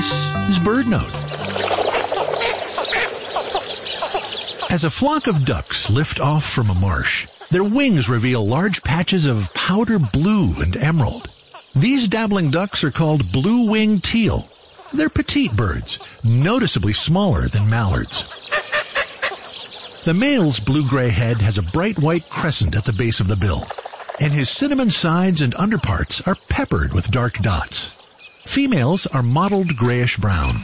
This is BirdNote. As a flock of ducks lift off from a marsh, their wings reveal large patches of powder blue and emerald. These dabbling ducks are called blue-winged teal. They're petite birds, noticeably smaller than mallards. The male's blue-gray head has a bright white crescent at the base of the bill, and his cinnamon sides and underparts are peppered with dark dots. Females are mottled grayish-brown.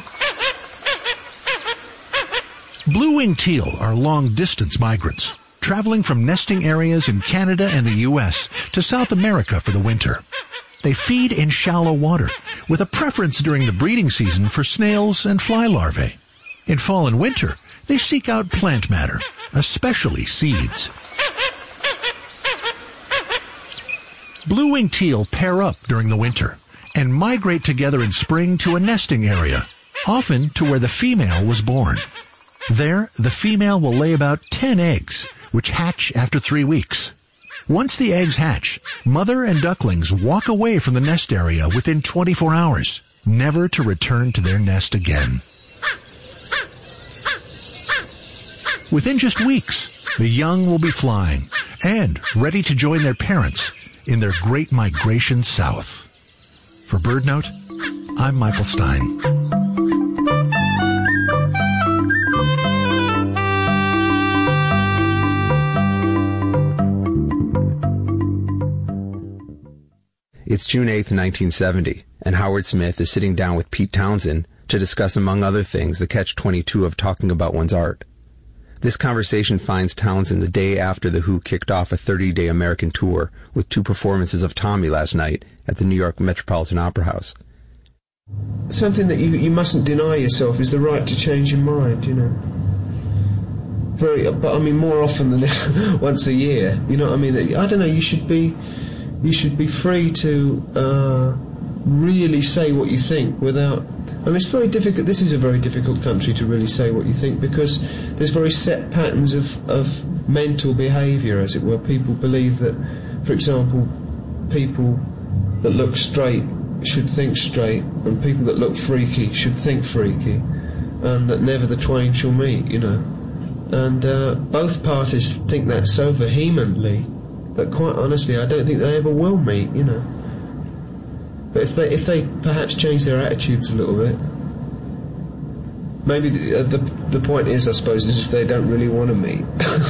Blue-winged teal are long-distance migrants, traveling from nesting areas in Canada and the U.S. to South America for the winter. They feed in shallow water, with a preference during the breeding season for snails and fly larvae. In fall and winter, they seek out plant matter, especially seeds. Blue-winged teal pair up during the winter and migrate together in spring to a nesting area, often to where the female was born. There, the female will lay about 10 eggs, which hatch after 3 weeks. Once the eggs hatch, mother and ducklings walk away from the nest area within 24 hours, never to return to their nest again. Within just weeks, the young will be flying and ready to join their parents in their great migration south. For BirdNote, I'm Michael Stein. It's June 8th, 1970, and Howard Smith is sitting down with Pete Townsend to discuss, among other things, the catch-22 of talking about one's art. This conversation finds Townsend the day after The Who kicked off a 30-day American tour with 2 performances of Tommy last night at the New York Metropolitan Opera House. Something that you mustn't deny yourself is the right to change your mind, you know. But I mean, more often than once a year, you know what I mean? I don't know, you should be free to really say what you think without... I mean, it's very difficult. This is a very difficult country to really say what you think, because there's very set patterns of mental behaviour, as it were. People believe that, for example, people that look straight should think straight, and people that look freaky should think freaky, and that never the twain shall meet, you know. And both parties think that so vehemently that, quite honestly, I don't think they ever will meet, you know. But if they perhaps change their attitudes a little bit, maybe the point is, I suppose, is if they don't really want to meet.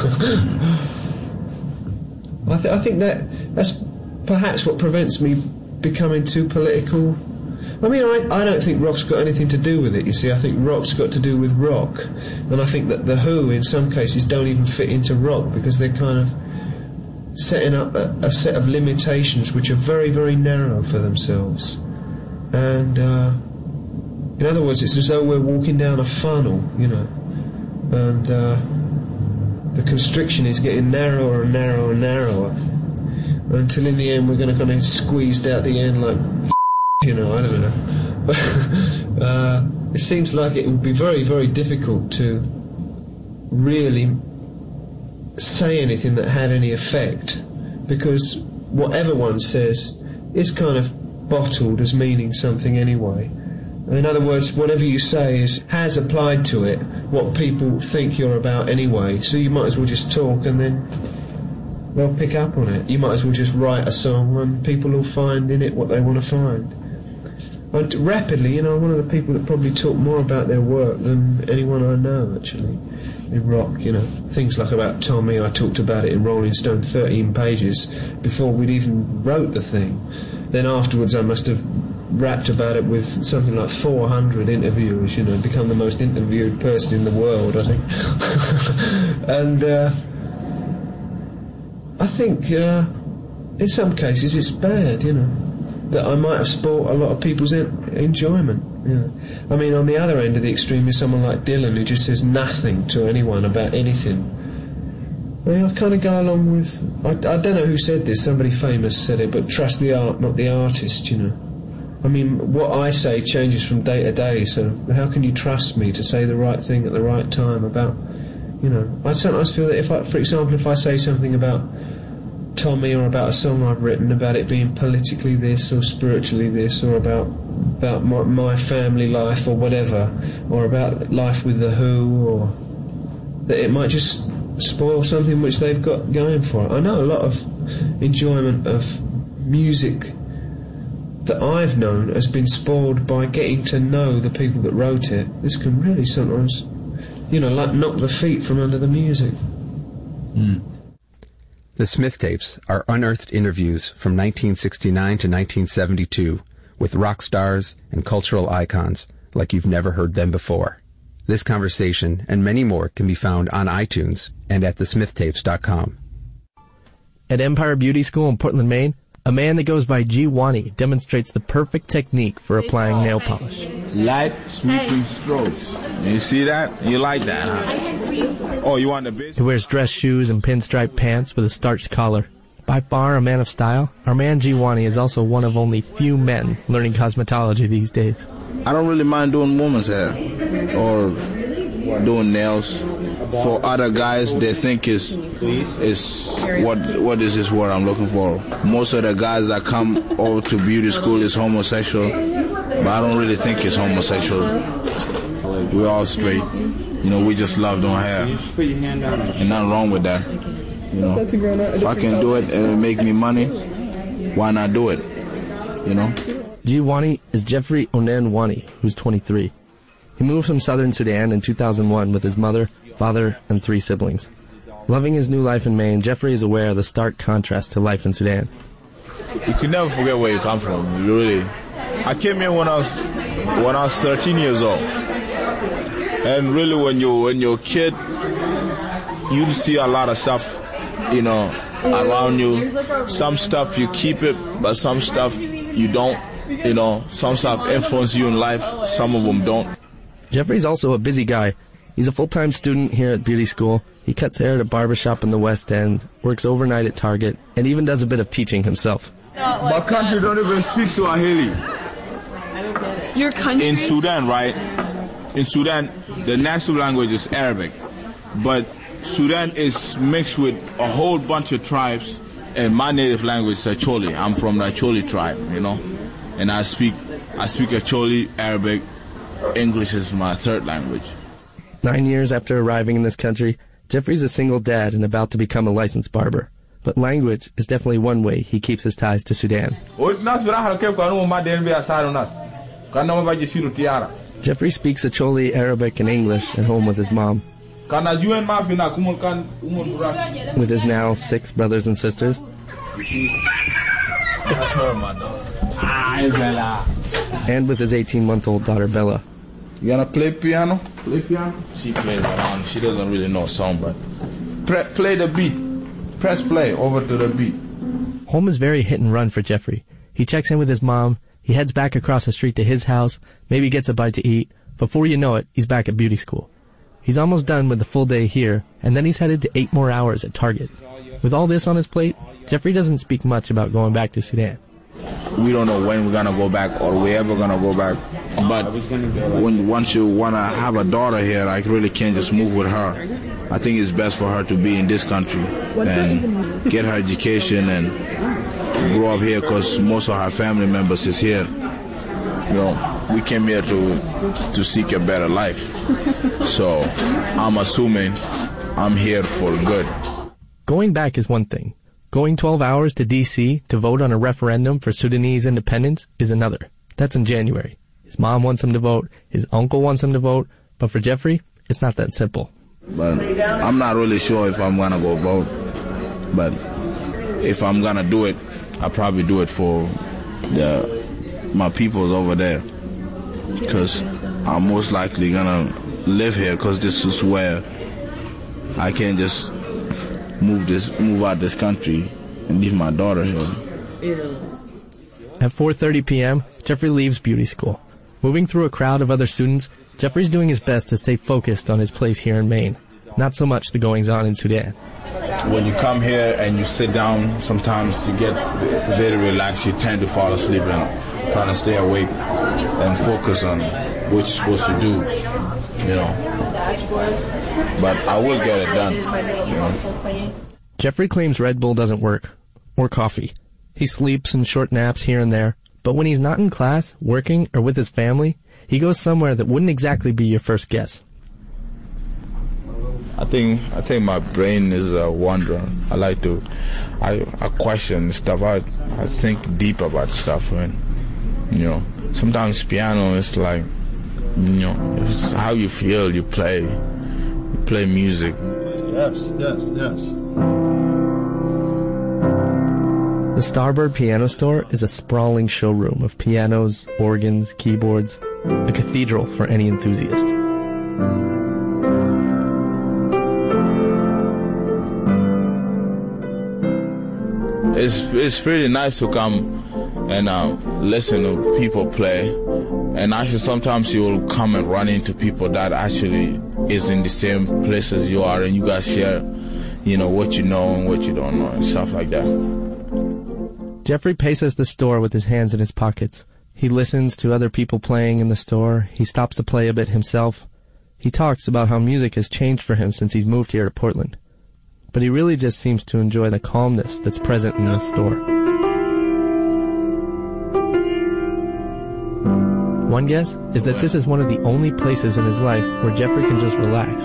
I think that's perhaps what prevents me becoming too political. I mean, I don't think rock's got anything to do with it, you see. I think rock's got to do with rock. And I think that The Who, in some cases, don't even fit into rock, because they're kind of setting up a set of limitations which are very, very narrow for themselves. And, in other words, it's as though we're walking down a funnel, you know. And the constriction is getting narrower and narrower and narrower, until in the end we're going to kind of squeezed out the end like, you know, I don't know. It seems like it would be very, very difficult to really say anything that had any effect, because whatever one says is kind of bottled as meaning something anyway. In other words, whatever you say has applied to it what people think you're about anyway, so you might as well just talk and then they'll pick up on it. You might as well just write a song and people will find in it what they want to find. And rapidly, you know, I'm one of the people that probably talk more about their work than anyone I know, actually, in rock, you know. Things like about Tommy, I talked about it in Rolling Stone 13 pages before we'd even wrote the thing. Then afterwards I must have rapped about it with something like 400 interviewers, you know, become the most interviewed person in the world, I think. And I think in some cases it's bad, you know, that I might have spoilt a lot of people's enjoyment. Yeah. I mean, on the other end of the extreme is someone like Dylan, who just says nothing to anyone about anything. I mean, I kind of go along with... I don't know who said this, somebody famous said it, but trust the art, not the artist, you know. I mean, what I say changes from day to day, so how can you trust me to say the right thing at the right time about... You know, I sometimes feel that for example, if I say something about Tommy or about a song I've written, about it being politically this or spiritually this, or about about my family life or whatever, or about life with The Who, or that it might just spoil something which they've got going for it. I know a lot of enjoyment of music that I've known has been spoiled by getting to know the people that wrote it. This can really sometimes, like knock the feet from under the music. The Smith tapes are unearthed interviews from 1969 to 1972 with rock stars and cultural icons like you've never heard them before. This conversation and many more can be found on iTunes and at thesmithtapes.com. At Empire Beauty School in Portland, Maine, a man that goes by G. Wani demonstrates the perfect technique for applying nail polish. Light sweeping strokes. You see that? You like that, huh? Oh, you want the bitch? He wears dress shoes and pinstripe pants with a starched collar. By far a man of style, our man G. Wani is also one of only few men learning cosmetology these days. I don't really mind doing women's hair or doing nails. For other guys, they think is what is this word I'm looking for? Most of the guys that come over to beauty school is homosexual, but I don't really think it's homosexual. We're all straight. We just love doing hair. And nothing wrong with that. If I can do it and it'll make me money, why not do it? G. Wani is Jeffrey Onen Wani, who's 23. He moved from southern Sudan in 2001 with his mother, father, and 3 siblings. Loving his new life in Maine, Jeffrey is aware of the stark contrast to life in Sudan. You can never forget where you come from, really. I came here when I was 13 years old. And really when you're a kid, you see a lot of stuff, around you. Some stuff you keep it, but some stuff you don't. Some stuff influence you in life, some of them don't. Jeffrey's also a busy guy. He's a full-time student here at beauty school. He cuts hair at a barbershop in the West End, works overnight at Target, and even does a bit of teaching himself. My country don't even speak Swahili. Your country? In Sudan, right? In Sudan, the national language is Arabic. But Sudan is mixed with a whole bunch of tribes, and my native language is Acholi. I'm from the Acholi tribe, And I speak Acholi, Arabic. English is my third language. 9 years after arriving in this country, Jeffrey's a single dad and about to become a licensed barber. But language is definitely one way he keeps his ties to Sudan. Jeffrey speaks Acholi, Arabic, and English at home with his mom. With his now 6 brothers and sisters. And with his 18-month-old daughter, Bella. You gonna play piano? Play piano? She plays around. She doesn't really know a song, but play the beat. Press play over to the beat. Home is very hit and run for Jeffrey. He checks in with his mom. He heads back across the street to his house. Maybe gets a bite to eat. Before you know it, he's back at beauty school. He's almost done with the full day here, and then he's headed to 8 more hours at Target. With all this on his plate, Jeffrey doesn't speak much about going back to Sudan. We don't know when we're gonna go back or we're ever gonna go back. But once you wanna have a daughter here, I really can't just move with her. I think it's best for her to be in this country and get her education and grow up here because most of her family members is here. We came here to seek a better life. So I'm assuming I'm here for good. Going back is one thing. Going 12 hours to D.C. to vote on a referendum for Sudanese independence is another. That's in January. His mom wants him to vote. His uncle wants him to vote. But for Jeffrey, it's not that simple. But I'm not really sure if I'm going to go vote. But if I'm going to do it, I'll probably do it for my peoples over there. Because I'm most likely going to live here because this is where I can't just move out this country and leave my daughter here. At 4:30 p.m., Jeffrey leaves beauty school. Moving through a crowd of other students, Jeffrey's doing his best to stay focused on his place here in Maine, not so much the goings-on in Sudan. When you come here and you sit down, sometimes you get very relaxed. You tend to fall asleep and trying to stay awake and focus on what you're supposed to do, But I will get it done, Jeffrey claims Red Bull doesn't work, or coffee. He sleeps and short naps here and there, But when he's not in class, working, or with his family, he goes somewhere that wouldn't exactly be your first guess. I think my brain is a wanderer. I question stuff. I think deep about stuff, and sometimes piano is like, it's how you feel. You play music. Yes. The Starbird Piano Store is a sprawling showroom of pianos, organs, keyboards, a cathedral for any enthusiast. It's pretty nice to come and listen to people play, and actually sometimes you'll come and run into people that actually is in the same place as you are, and you guys share, what you know and what you don't know and stuff like that. Jeffrey paces the store with his hands in his pockets. He listens to other people playing in the store. He stops to play a bit himself. He talks about how music has changed for him since he's moved here to Portland. But he really just seems to enjoy the calmness that's present in the store. One guess is that this is one of the only places in his life where Jeffrey can just relax.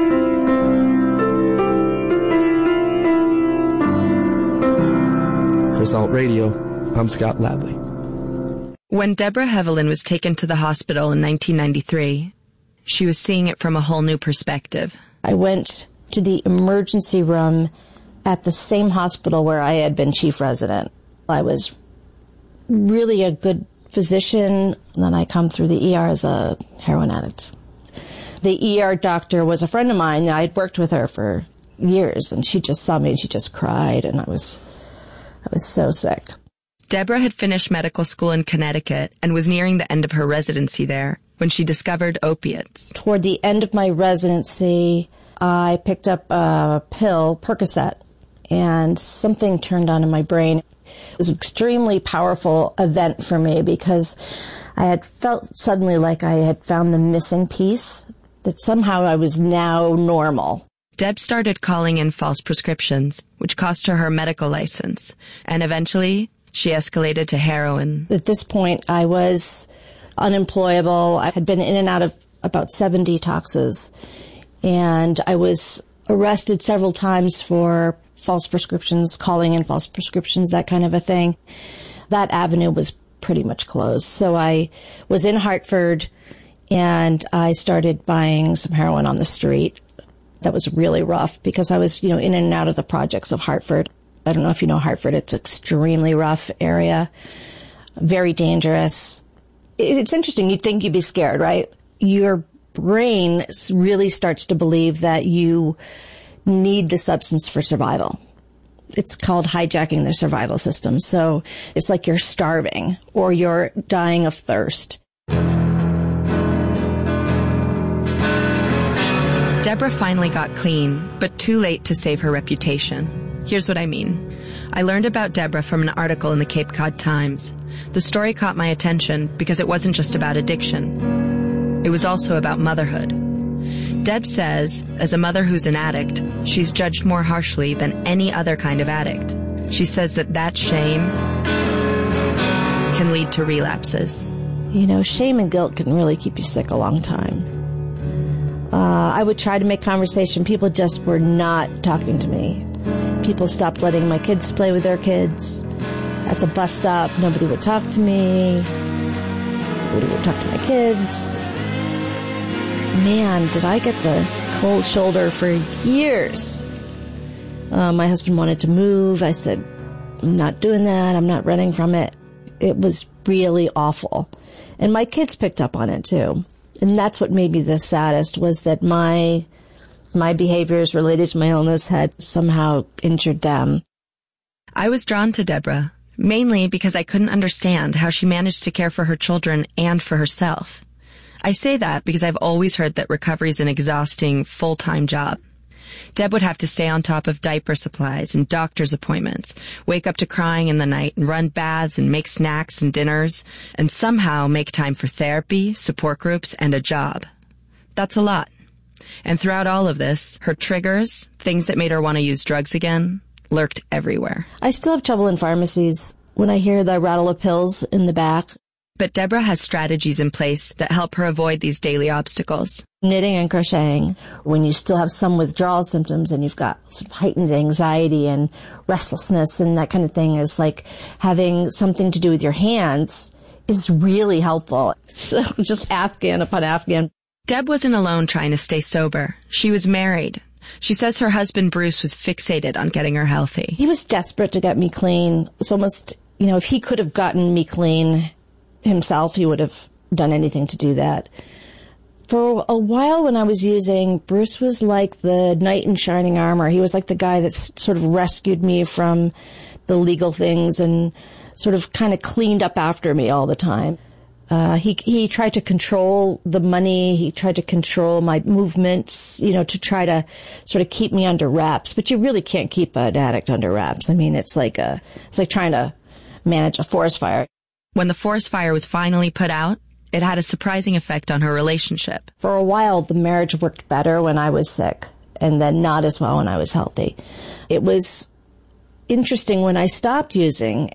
For Salt Radio, I'm Scott Ladley. When Deborah Heaviland was taken to the hospital in 1993, she was seeing it from a whole new perspective. I went to the emergency room at the same hospital where I had been chief resident. I was really a good physician, and then I come through the ER as a heroin addict. The ER doctor was a friend of mine. I'd worked with her for years, and she just saw me and she just cried, and I was so sick. Deborah had finished medical school in Connecticut and was nearing the end of her residency there when she discovered opiates. Toward the end of my residency, I picked up a pill, Percocet, and something turned on in my brain. It was an extremely powerful event for me because I had felt suddenly like I had found the missing piece, that somehow I was now normal. Deb started calling in false prescriptions, which cost her her medical license, and eventually she escalated to heroin. At this point, I was unemployable. I had been in and out of about 7 detoxes, and I was arrested several times for false prescriptions, calling in false prescriptions, that kind of a thing. That avenue was pretty much closed. So I was in Hartford, and I started buying some heroin on the street. That was really rough because I was, in and out of the projects of Hartford. I don't know if you know Hartford. It's an extremely rough area, very dangerous. It's interesting. You'd think you'd be scared, right? Your brain really starts to believe that you need the substance for survival. It's called hijacking the survival system. So it's like you're starving or you're dying of thirst. Deborah finally got clean, but too late to save her reputation. Here's what I mean. I learned about Deborah from an article in the Cape Cod Times. The story caught my attention because it wasn't just about addiction. It was also about motherhood. Deb says, as a mother who's an addict, she's judged more harshly than any other kind of addict. She says that shame can lead to relapses. Shame and guilt can really keep you sick a long time. I would try to make conversation. People just were not talking to me. People stopped letting my kids play with their kids. At the bus stop, nobody would talk to me. Nobody would talk to my kids. Man, did I get the cold shoulder for years. My husband wanted to move. I said, I'm not doing that. I'm not running from it. It was really awful. And my kids picked up on it too. And that's what made me the saddest, was that my behaviors related to my illness had somehow injured them. I was drawn to Deborah, mainly because I couldn't understand how she managed to care for her children and for herself. I say that because I've always heard that recovery is an exhausting, full-time job. Deb would have to stay on top of diaper supplies and doctor's appointments, wake up to crying in the night and run baths and make snacks and dinners, and somehow make time for therapy, support groups, and a job. That's a lot. And throughout all of this, her triggers, things that made her want to use drugs again, lurked everywhere. I still have trouble in pharmacies. when I hear the rattle of pills in the back. But Deborah has strategies in place that help her avoid these daily obstacles. Knitting and crocheting, when you still have some withdrawal symptoms and you've got sort of heightened anxiety and restlessness and that kind of thing, is like having something to do with your hands is really helpful. So just Afghan upon Afghan. Deb wasn't alone trying to stay sober. She was married. She says her husband Bruce was fixated on getting her healthy. He was desperate to get me clean. It's almost, if he could have gotten me clean himself, he would have done anything to do that. For a while when I was using, Bruce was like the knight in shining armor. He was like the guy that sort of rescued me from the legal things and sort of kind of cleaned up after me all the time. He tried to control the money. He tried to control my movements, to try to sort of keep me under wraps. But you really can't keep an addict under wraps. I mean, it's like trying to manage a forest fire. When the forest fire was finally put out, it had a surprising effect on her relationship. For a while, the marriage worked better when I was sick, and then not as well when I was healthy. It was interesting when I stopped using.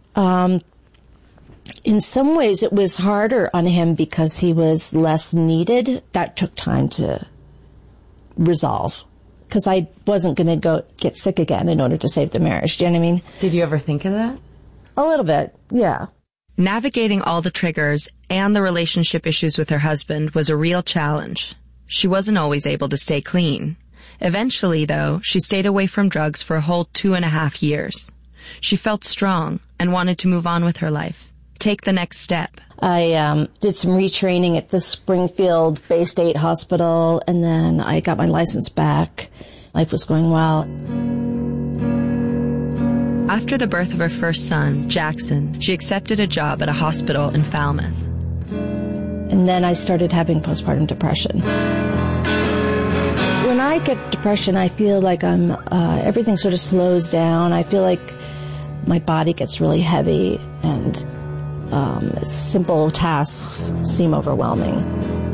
In some ways, it was harder on him because he was less needed. That took time to resolve, because I wasn't going to go get sick again in order to save the marriage. Do you know what I mean? Did you ever think of that? A little bit, yeah. Navigating all the triggers and the relationship issues with her husband was a real challenge. She wasn't always able to stay clean. Eventually, though, she stayed away from drugs for a whole 2.5 years. She felt strong and wanted to move on with her life, take the next step. I did some retraining at the Springfield Bay State Hospital, and then I got my license back. Life was going well. After the birth of her first son, Jackson, she accepted a job at a hospital in Falmouth. And then I started having postpartum depression. When I get depression, I feel like everything sort of slows down. I feel like my body gets really heavy, and simple tasks seem overwhelming.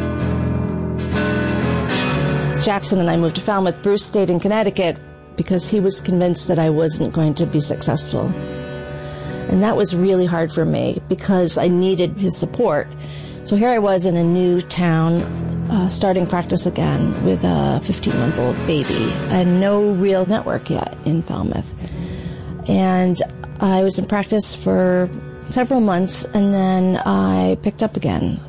Jackson and I moved to Falmouth. Bruce stayed in Connecticut because he was convinced that I wasn't going to be successful. And that was really hard for me because I needed his support. So here I was in a new town, starting practice again with a 15-month-old baby and no real network yet in Falmouth. And I was in practice for several months, and then I picked up again.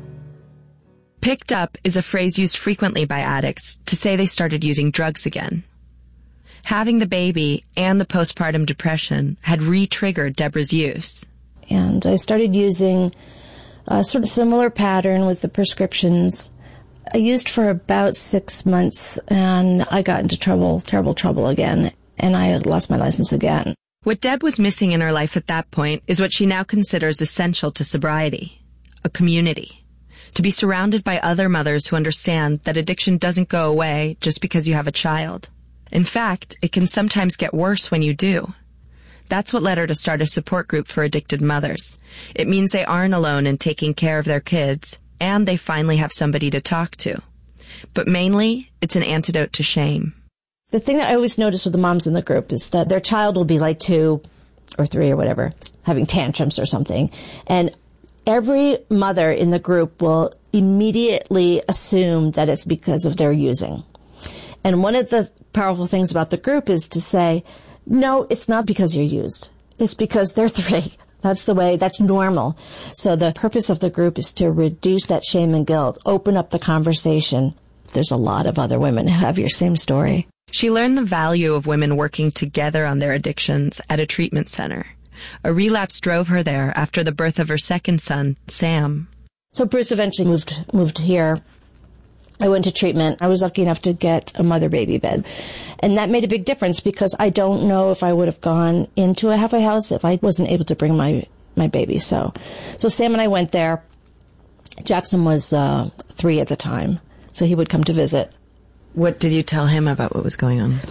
Picked up is a phrase used frequently by addicts to say they started using drugs again. Having the baby and the postpartum depression had re-triggered Deborah's use. And I started using a sort of similar pattern with the prescriptions. I used for about 6 months, and I got into terrible trouble again, and I had lost my license again. What Deb was missing in her life at that point is what she now considers essential to sobriety: a community. To be surrounded by other mothers who understand that addiction doesn't go away just because you have a child. In fact, it can sometimes get worse when you do. That's what led her to start a support group for addicted mothers. It means they aren't alone in taking care of their kids, and they finally have somebody to talk to. But mainly, it's an antidote to shame. The thing that I always notice with the moms in the group is that their child will be like 2 or 3 or whatever, having tantrums or something. And every mother in the group will immediately assume that it's because of their using. And one of the powerful things about the group is to say, no, it's not because you're used. It's because they're 3. That's the way, that's normal. So the purpose of the group is to reduce that shame and guilt, open up the conversation. There's a lot of other women who have your same story. She learned the value of women working together on their addictions at a treatment center. A relapse drove her there after the birth of her second son, Sam. So Bruce eventually moved here. I went to treatment. I was lucky enough to get a mother-baby bed. And that made a big difference because I don't know if I would have gone into a halfway house if I wasn't able to bring my baby. So Sam and I went there. Jackson was 3 at the time, so he would come to visit. What did you tell him about what was going on?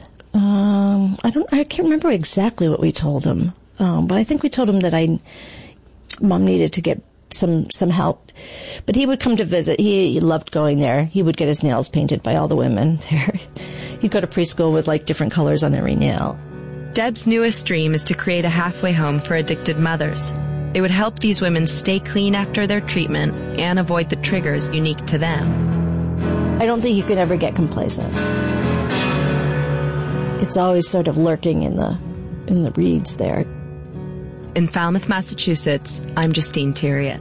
I can't remember exactly what we told him. But I think we told him that Mom needed to get some help. But he would come to visit. He loved going there. He would get his nails painted by all the women there. He'd go to preschool with like different colors on every nail. Deb's newest dream is to create a halfway home for addicted mothers. It would help these women stay clean after their treatment and avoid the triggers unique to them. I don't think you can ever get complacent. It's always sort of lurking in the reeds there. In Falmouth, Massachusetts, I'm Justine Theriot.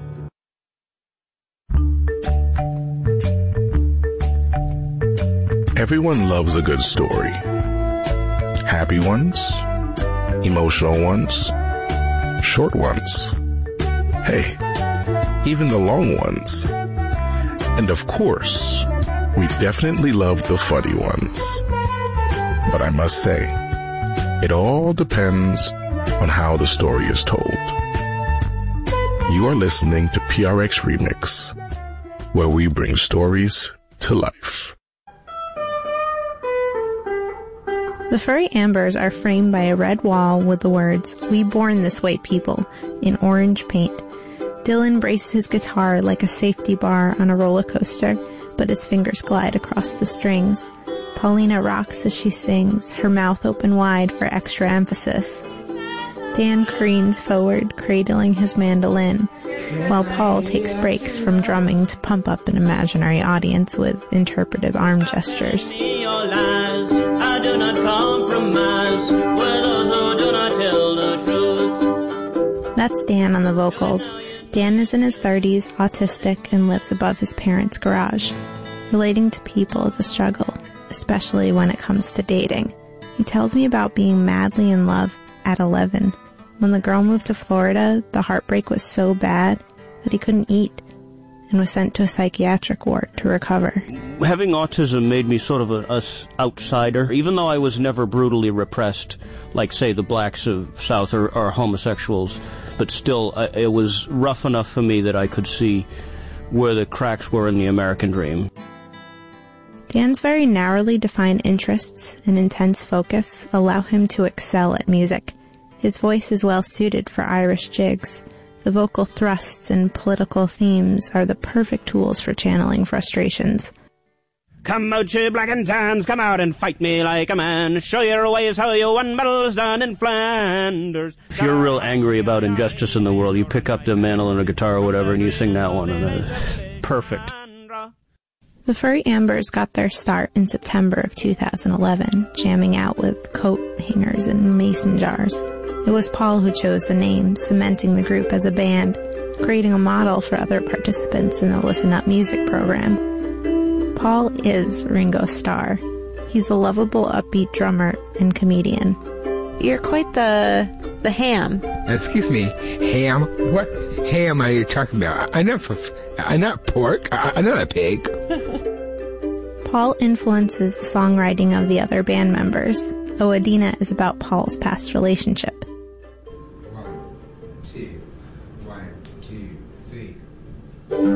Everyone loves a good story. Happy ones, emotional ones, short ones. Hey, even the long ones. And of course, we definitely love the funny ones. But I must say, it all depends on how the story is told. You are listening to PRX Remix, where we bring stories to life. The furry ambers are framed by a red wall with the words, "We born this way people," in orange paint. Dylan braces his guitar like a safety bar on a roller coaster, but his fingers glide across the strings. Paulina rocks as she sings, her mouth open wide for extra emphasis. Dan careens forward, cradling his mandolin, while Paul takes breaks from drumming to pump up an imaginary audience with interpretive arm gestures. I do not compromise with those who do not tell the truth. That's Dan on the vocals. Dan is in his 30s, autistic, and lives above his parents' garage. Relating to people is a struggle, especially when it comes to dating. He tells me about being madly in love at 11. When the girl moved to Florida, the heartbreak was so bad that he couldn't eat and was sent to a psychiatric ward to recover. Having autism made me sort of an outsider, even though I was never brutally repressed, like, say, the blacks of South or homosexuals. But still, it was rough enough for me that I could see where the cracks were in the American dream. Dan's very narrowly defined interests and intense focus allow him to excel at music. His voice is well suited for Irish jigs. The vocal thrusts and political themes are the perfect tools for channeling frustrations. Come out, you black and tans, come out and fight me like a man. Show your ways how you won medals done in Flanders. If you're real angry about injustice in the world, you pick up the mandolin or guitar or whatever and you sing that one, and it's perfect. The Furry Ambers got their start in September of 2011, jamming out with coat hangers and mason jars. It was Paul who chose the name, cementing the group as a band, creating a model for other participants in the Listen Up music program. Paul is Ringo Starr. He's a lovable, upbeat drummer and comedian. You're quite the ham. Excuse me, ham? What ham are you talking about? I'm not pork. I'm not a pig. Paul influences the songwriting of the other band members. O Adina is about Paul's past relationship. 1, 2, 1, 2, 3.